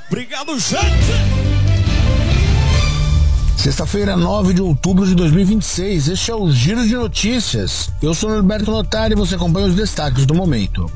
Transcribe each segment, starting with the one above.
Obrigado, gente! Sexta-feira, 9 de outubro de 2026, este é o Giro de Notícias. Eu sou Norberto Notari e você acompanha os destaques do momento.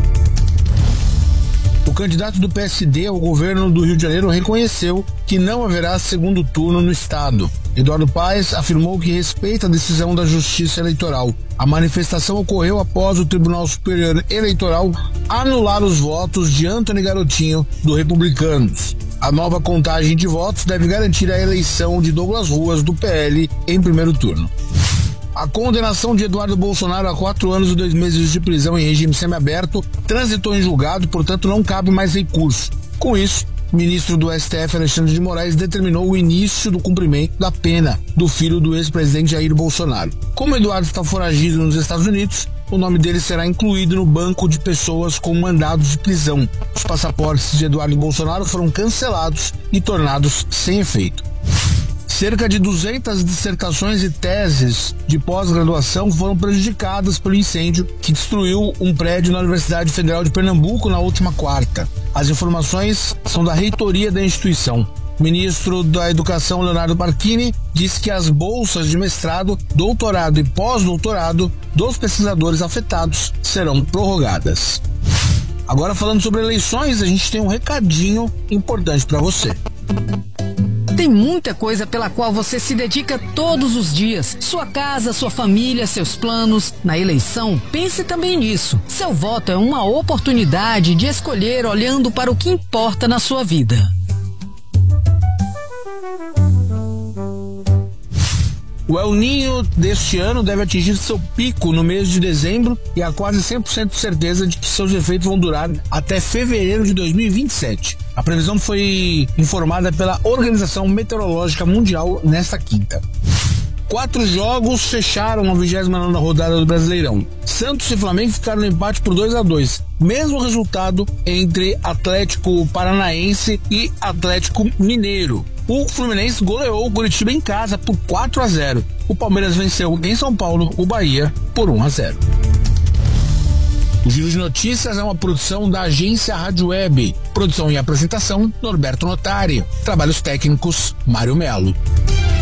O candidato do PSD ao governo do Rio de Janeiro reconheceu que não haverá segundo turno no estado. Eduardo Paes afirmou que respeita a decisão da Justiça Eleitoral. A manifestação ocorreu após o Tribunal Superior Eleitoral anular os votos de Antony Garotinho, do Republicanos. A nova contagem de votos deve garantir a eleição de Douglas Ruas, do PL, em primeiro turno. A condenação de Eduardo Bolsonaro a 4 anos e 2 meses de prisão em regime semiaberto transitou em julgado, portanto não cabe mais recurso. Com isso, o ministro do STF, Alexandre de Moraes, determinou o início do cumprimento da pena do filho do ex-presidente Jair Bolsonaro. Como Eduardo está foragido nos Estados Unidos, o nome dele será incluído no banco de pessoas com mandados de prisão. Os passaportes de Eduardo Bolsonaro foram cancelados e tornados sem efeito. Cerca de 200 dissertações e teses de pós-graduação foram prejudicadas pelo incêndio que destruiu um prédio na Universidade Federal de Pernambuco na última quarta. As informações são da reitoria da instituição. O ministro da Educação, Leonardo Barquini, disse que as bolsas de mestrado, doutorado e pós-doutorado dos pesquisadores afetados serão prorrogadas. Agora, falando sobre eleições, a gente tem um recadinho importante para você. Tem muita coisa pela qual você se dedica todos os dias. Sua casa, sua família, seus planos. Na eleição, pense também nisso. Seu voto é uma oportunidade de escolher olhando para o que importa na sua vida. O El Niño deste ano deve atingir seu pico no mês de dezembro e há quase 100% de certeza de que seus efeitos vão durar até fevereiro de 2027. A previsão foi informada pela Organização Meteorológica Mundial nesta quinta. 4 jogos fecharam a 29ª rodada do Brasileirão. Santos e Flamengo ficaram no empate por 2-2. Mesmo resultado entre Atlético Paranaense e Atlético Mineiro. O Fluminense goleou o Curitiba em casa por 4-0. O Palmeiras venceu em São Paulo o Bahia por 1-0. O Giro de Notícias é uma produção da agência Rádio Web. Produção e apresentação, Norberto Notari. Trabalhos técnicos, Mário Melo.